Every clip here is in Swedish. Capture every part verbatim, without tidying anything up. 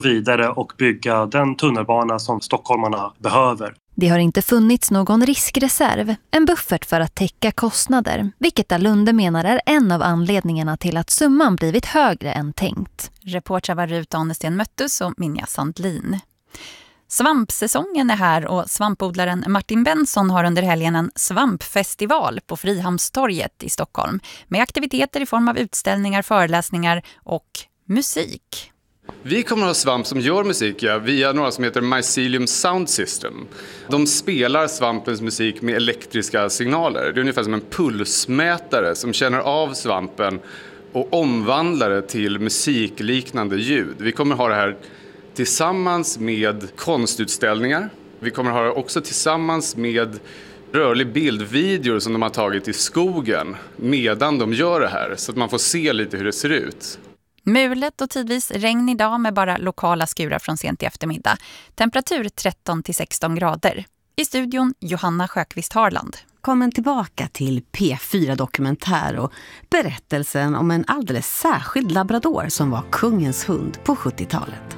vidare och bygga den tunnelbana som stockholmarna behöver. Det har inte funnits någon riskreserv, en buffert för att täcka kostnader, vilket Dalunde menar är en av anledningarna till att summan blivit högre än tänkt. Reportrar var Rut Anesten Möttus och Minja Sandlin. Svampsäsongen är här och svampodlaren Martin Benson har under helgen en svampfestival på Frihamnstorget i Stockholm med aktiviteter i form av utställningar, föreläsningar och musik. Vi kommer att ha svamp som gör musik ja, via några som heter Mycelium Sound System. De spelar svampens musik med elektriska signaler. Det är ungefär som en pulsmätare som känner av svampen och omvandlar det till musikliknande ljud. Vi kommer att ha det här tillsammans med konstutställningar. Vi kommer att ha det också tillsammans med rörlig bildvideor som de har tagit i skogen medan de gör det här. Så att man får se lite hur det ser ut. Mulet och tidvis regn idag med bara lokala skurar från sent i eftermiddag. Temperatur tretton till sexton grader. I studion Johanna Sjöqvist Harland. Välkommen tillbaka till P fyra Dokumentär och berättelsen om en alldeles särskild labrador som var kungens hund på sjuttiotalet.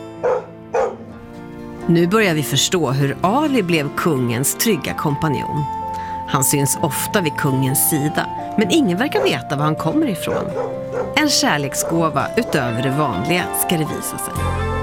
Nu börjar vi förstå hur Ali blev kungens trygga kompanjon. Han syns ofta vid kungens sida, men ingen verkar veta var han kommer ifrån. En kärleksgåva utöver det vanliga ska det visa sig.